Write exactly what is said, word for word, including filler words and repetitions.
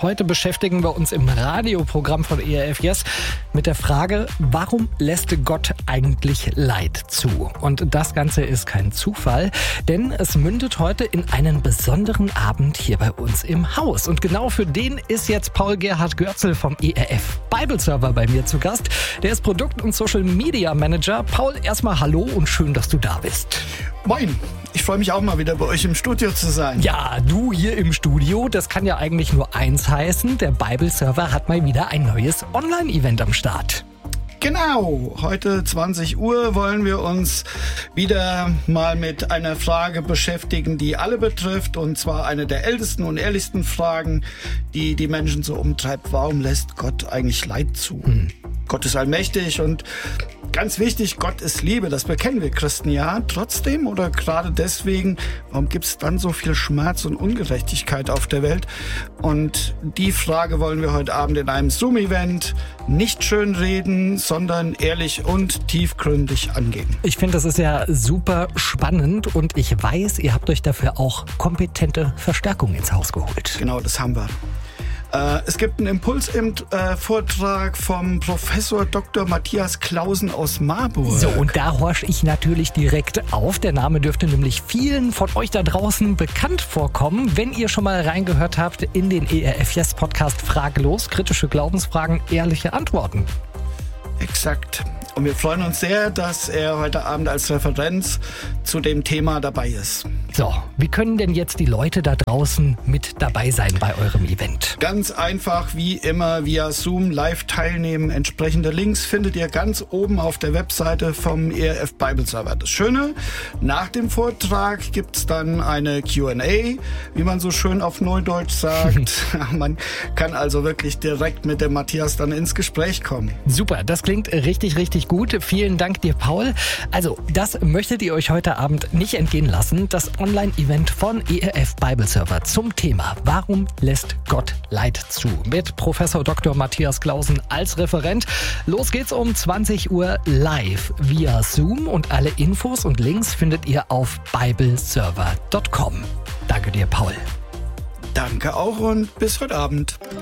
Heute beschäftigen wir uns im Radioprogramm von E R F Yes mit der Frage, warum lässt Gott eigentlich Leid zu? Und das Ganze ist kein Zufall, denn es mündet heute in einen besonderen Abend hier bei uns im Haus. Und genau für den ist jetzt Paul Gerhard Görzel vom E R F Bible Server bei mir zu Gast. Der ist Produkt- und Social Media Manager. Paul, erstmal hallo und schön, dass du da bist. Moin, ich freue mich auch mal wieder bei euch im Studio zu sein. Ja, du hier im Studio, das kann ja eigentlich nur eins heißen. Der Bible Server hat mal wieder ein neues Online-Event am Start. Genau, heute zwanzig Uhr wollen wir uns wieder mal mit einer Frage beschäftigen, die alle betrifft, und zwar eine der ältesten und ehrlichsten Fragen, die die Menschen so umtreibt. Warum lässt Gott eigentlich Leid zu? Hm. Gott ist allmächtig und ganz wichtig, Gott ist Liebe, das bekennen wir Christen ja. Trotzdem oder gerade deswegen, warum gibt es dann so viel Schmerz und Ungerechtigkeit auf der Welt? Und die Frage wollen wir heute Abend in einem Zoom-Event nicht schönreden, sondern ehrlich und tiefgründig angehen. Ich finde, das ist ja super spannend und ich weiß, ihr habt euch dafür auch kompetente Verstärkung ins Haus geholt. Genau, das haben wir. Es gibt einen Impuls im äh, Vortrag vom Professor Doktor Matthias Klausen aus Marburg. So, und da horch ich natürlich direkt auf. Der Name dürfte nämlich vielen von euch da draußen bekannt vorkommen, wenn ihr schon mal reingehört habt in den E R F Yes Podcast Fragelos, kritische Glaubensfragen, ehrliche Antworten. Exakt. Und wir freuen uns sehr, dass er heute Abend als Referenz zu dem Thema dabei ist. So, wie können denn jetzt die Leute da draußen mit dabei sein bei eurem Event? Ganz einfach, wie immer, via Zoom live teilnehmen. Entsprechende Links findet ihr ganz oben auf der Webseite vom E R F Bible Server. Das Schöne, nach dem Vortrag gibt's dann eine Q and A, wie man so schön auf Neudeutsch sagt. Man kann also wirklich direkt mit dem Matthias dann ins Gespräch kommen. Super, das klingt richtig, richtig gut. Vielen Dank dir, Paul. Also, das möchtet ihr euch heute Abend nicht entgehen lassen. Das Online-Event von E R F Bible Server zum Thema Warum lässt Gott Leid zu? Mit Professor Doktor Matthias Klausen als Referent. Los geht's um zwanzig Uhr live via Zoom und alle Infos und Links findet ihr auf bibleserver punkt com. Danke dir, Paul. Danke auch und bis heute Abend.